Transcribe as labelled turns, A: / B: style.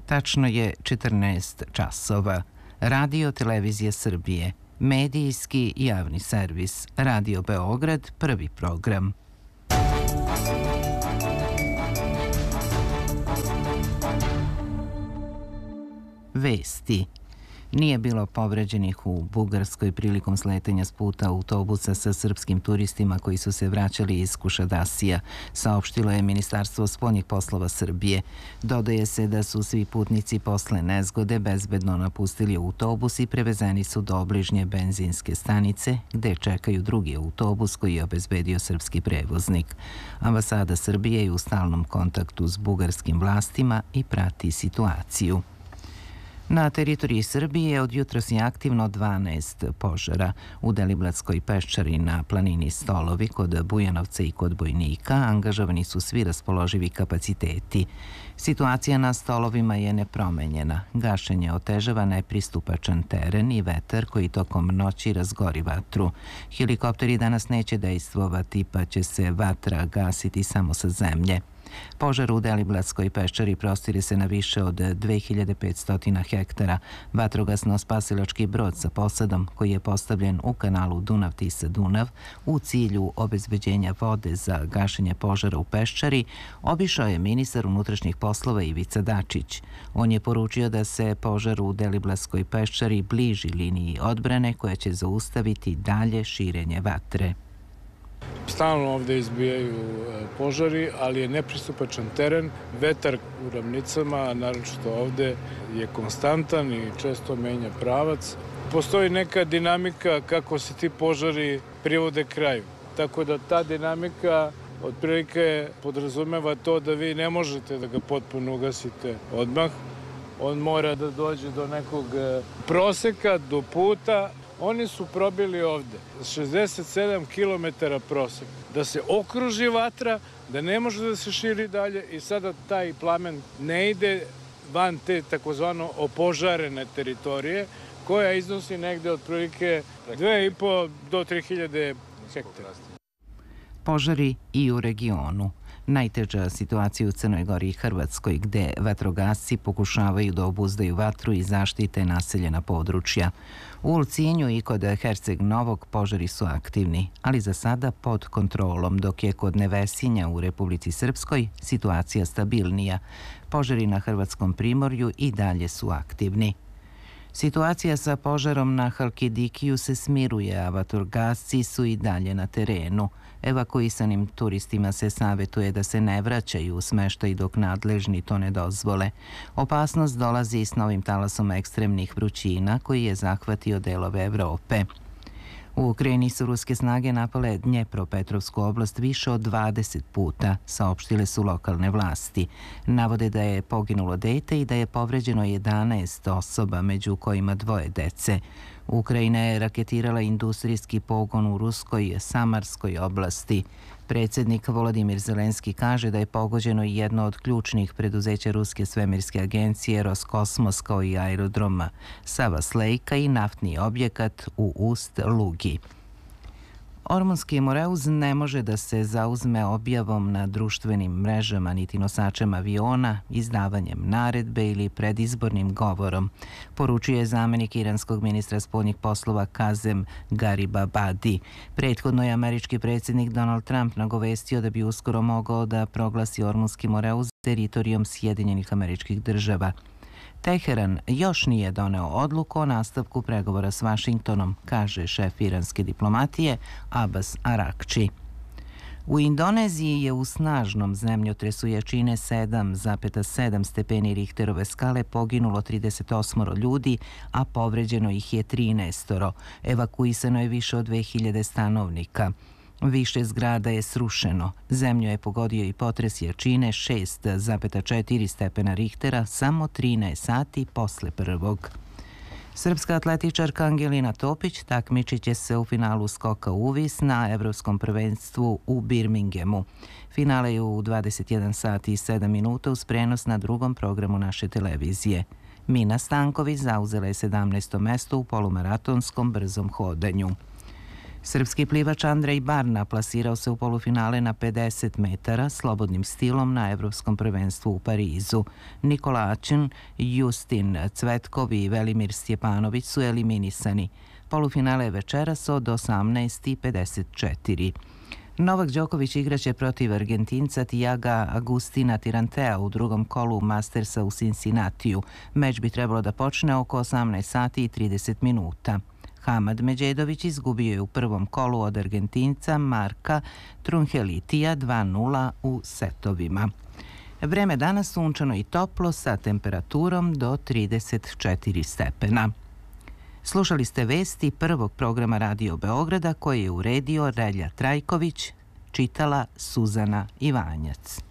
A: Tačno je 14 časova. Radio Televizija Srbije, medijski javni servis, Radio Beograd, prvi program. Vesti. Nije bilo povređenih u Bugarskoj prilikom sletanja s puta autobusa sa srpskim turistima koji su se vraćali iz Kušadasija, saopštilo je Ministarstvo spoljnih poslova Srbije. Dodaje se da su svi putnici posle nezgode bezbedno napustili autobus i prevezeni su do obližnje benzinske stanice, gde čekaju drugi autobus koji je obezbedio srpski prevoznik. Ambasada Srbije je u stalnom kontaktu s bugarskim vlastima i prati situaciju. Na teritoriji Srbije od jutros je aktivno 12 požara. U Deliblatskoj peščari na planini Stolovi kod Bujanovca i kod Bojnika angažovani su svi raspoloživi kapaciteti. Situacija na Stolovima je nepromenjena. Gašenje otežava nepristupačan teren i vetar koji tokom noći razgori vatru. Helikopteri danas neće dejstvovati pa će se vatra gasiti samo sa zemlje. Požar u Deliblatskoj peščari prostire se na više od 2500 hektara. Vatrogasno-spasilački brod sa posadom, koji je postavljen u kanalu Dunav-Tisa-Dunav u cilju obezbeđenja vode za gašenje požara u peščari, obišao je ministar unutrašnjih poslova Ivica Dačić. On je poručio da se požar u Deliblatskoj peščari bliži liniji odbrane koja će zaustaviti dalje širenje vatre.
B: Stalno ovde izbijaju požari, ali je nepristupačan teren. Vetar u ravnicama, naročito ovde, je konstantan i često menja pravac. Postoji neka dinamika kako se ti požari privode kraju. Tako da ta dinamika otprilike podrazumeva to da vi ne možete da ga potpuno ugasite odmah. On mora da dođe do nekog proseka, do puta. Oni su probili ovde 67 km prosek, da se okruži vatra, da ne može da se širi dalje i sada taj plamen ne ide van te takozvano opožarene teritorije koja iznosi negde otprilike 2,5 do 3.000 hektara.
A: Požari i u regionu. Najteža situacija u Crnoj Gori i Hrvatskoj, gde vatrogasci pokušavaju da obuzdaju vatru i zaštite naseljena područja. U Ulcinju i kod Herceg Novog požari su aktivni, ali za sada pod kontrolom, dok je kod Nevesinja u Republici Srpskoj situacija stabilnija. Požari na Hrvatskom primorju i dalje su aktivni. Situacija sa požarom na Halkidikiju se smiruje, a vatrogasci su i dalje na terenu. Evakuisanim turistima se savetuje da se ne vraćaju u smeštaj dok nadležni to ne dozvole. Opasnost dolazi s novim talasom ekstremnih vrućina koji je zahvatio delove Evrope. U Ukrajini su ruske snage napale Dnjepropetrovsku oblast više od 20 puta, saopštile su lokalne vlasti. Navode da je poginulo dete i da je povređeno 11 osoba, među kojima 2 dece. Ukrajina je raketirala industrijski pogon u ruskoj Samarskoj oblasti. Predsjednik Volodimir Zelenski kaže da je pogođeno i jedno od ključnih preduzeća Ruske svemirske agencije Roskosmos, kao i aerodroma Sava-Slejka i naftni objekat u Ust-Lugi. Ormonski Moreuz ne može da se zauzme objavom na društvenim mrežama niti nosačem aviona, izdavanjem naredbe ili predizbornim govorom, poručio je zamenik iranskog ministra spoljnih poslova Kazem Garibabadi. Prethodno je američki predsjednik Donald Trump nagovestio da bi uskoro mogao da proglasi Ormonski Moreuz teritorijom Sjedinjenih Američkih Država. Teheran još nije doneo odluku o nastavku pregovora s Vašingtonom, kaže šef iranske diplomatije Abbas Arakči. U Indoneziji je u snažnom zemljotresu jačine 7,7 stepeni Richterove skale poginulo 38 ljudi, a povređeno ih je 13. Evakuisano je više od 2000 stanovnika. Više zgrada je srušeno. Zemlju je pogodio i potres jačine 6,4 stepena Richtera samo 13 sati posle prvog. Srpska atletičarka Angelina Topić takmičit će se u finalu skoka uvis na Evropskom prvenstvu u Birminghamu. Finale je u 21 sati i 7 minuta uz prenos na drugom programu naše televizije. Mina Stanković zauzela je 17. mesto u polumaratonskom brzom hodanju. Srpski plivač Andrej Barna plasirao se u polufinale na 50 metara slobodnim stilom na Evropskom prvenstvu u Parizu. Nikola Ačin, Justin Cvetkov i Velimir Stjepanović su eliminisani. Polufinale je večeras od 18:54. Novak Đoković igraće protiv Argentinca Tiaga Agustina Tirantea u drugom kolu Mastersa u Cincinnatiju. Meč bi trebalo da počne oko 18:30. Hamad Međedović izgubio je u prvom kolu od Argentinca Marka Trunhelitija 2:0 u setovima. Vreme danas sunčano i toplo sa temperaturom do 34 stepena. Slušali ste vesti prvog programa Radio Beograda koje je uredio Relja Trajković, čitala Suzana Ivanjac.